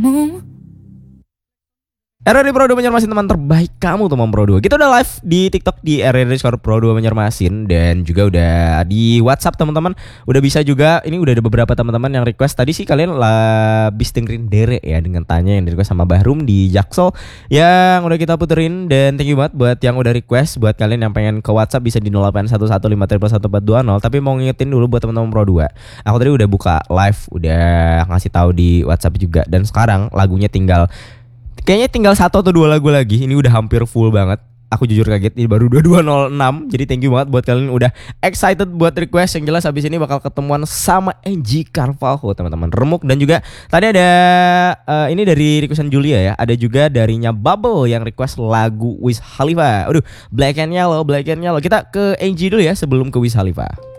kamu. RRD Pro 2 Banjarmasin, teman terbaik kamu teman Pro 2. Kita udah live di TikTok di RRD Pro 2 Banjarmasin, dan juga udah di WhatsApp teman-teman. Udah bisa juga. Ini udah ada beberapa teman-teman yang request. Tadi sih kalian habis dengerin Dere ya, dengan tanya yang di request sama Bahrum di Jaksel yang udah kita puterin. Dan thank you banget buat yang udah request. Buat kalian yang pengen ke WhatsApp bisa di 0811531140. Tapi mau ngingetin dulu buat teman-teman Pro 2. Aku tadi udah buka live, udah ngasih tahu di WhatsApp juga. Dan sekarang lagunya kayaknya tinggal 1 atau 2 lagu lagi. Ini udah hampir full banget. Aku jujur kaget, ini baru 22.06. Jadi thank you banget buat kalian udah excited buat request. Yang jelas habis ini bakal ketemuan sama Angie Carvalho teman-teman. Remuk. Dan juga tadi ada ini dari requestan Julia ya. Ada juga darinya Bubble yang request lagu Wiz Khalifa. Aduh, Black and Yellow. Kita ke Angie dulu ya sebelum ke Wiz Khalifa.